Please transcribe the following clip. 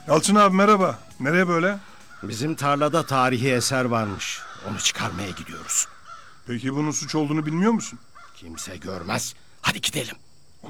Yalçın abi merhaba. Nereye böyle? Bizim tarlada tarihi eser varmış. Onu çıkarmaya gidiyoruz. Peki bunun suç olduğunu bilmiyor musun? Kimse görmez. Hadi gidelim.